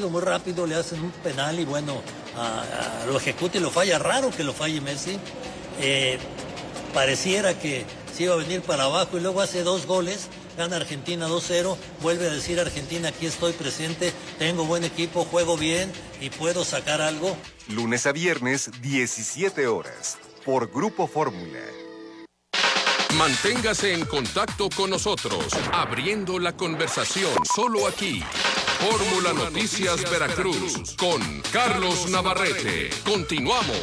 Muy rápido le hacen un penal y bueno, lo ejecuta y lo falla. Raro que lo falle Messi. Pareciera que se iba a venir para abajo y luego hace 2 goles, gana Argentina 2-0, vuelve a decir Argentina, aquí estoy presente, tengo buen equipo, juego bien y puedo sacar algo. Lunes a viernes, 17 horas, por Grupo Fórmula. Manténgase en contacto con nosotros, abriendo la conversación, solo aquí. Fórmula Noticias Veracruz, con Carlos Navarrete. Continuamos.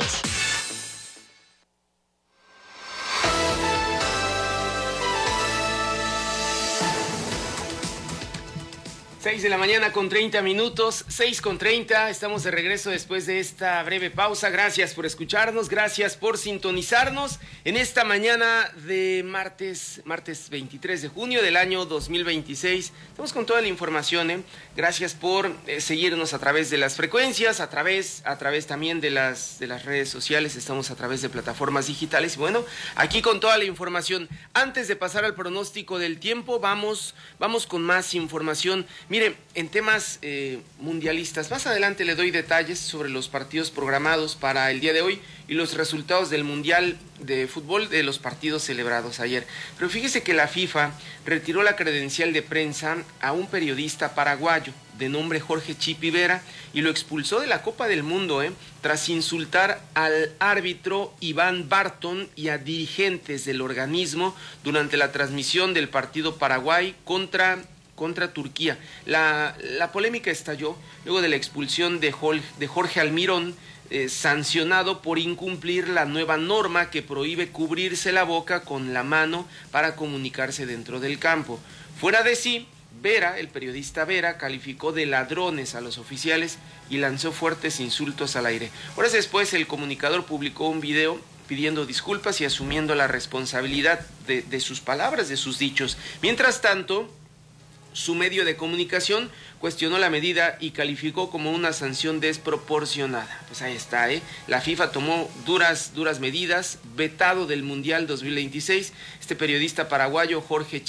6 de la mañana con 30 minutos, 6:30, estamos de regreso después de esta breve pausa. Gracias por escucharnos, gracias por sintonizarnos en esta mañana de martes 23 de junio del año 2026. Estamos con toda la información, Gracias por seguirnos a través de las frecuencias, a través también de las redes sociales, estamos a través de plataformas digitales. Y bueno, aquí con toda la información. Antes de pasar al pronóstico del tiempo, vamos con más información. Mire, en temas mundialistas, más adelante le doy detalles sobre los partidos programados para el día de hoy y los resultados del Mundial de Fútbol de los partidos celebrados ayer. Pero fíjese que la FIFA retiró la credencial de prensa a un periodista paraguayo de nombre Jorge Chipi Vera y lo expulsó de la Copa del Mundo, tras insultar al árbitro Iván Barton y a dirigentes del organismo durante la transmisión del partido Paraguay contra Turquía. La polémica estalló luego de la expulsión de Jorge Almirón, sancionado por incumplir la nueva norma que prohíbe cubrirse la boca con la mano para comunicarse dentro del campo. Fuera de sí, el periodista Vera, calificó de ladrones a los oficiales y lanzó fuertes insultos al aire. Horas después, el comunicador publicó un video pidiendo disculpas y asumiendo la responsabilidad de sus palabras, de sus dichos. Mientras tanto, su medio de comunicación cuestionó la medida y calificó como una sanción desproporcionada. Pues ahí está, La FIFA tomó duras medidas, vetado del Mundial 2026. Este periodista paraguayo, Jorge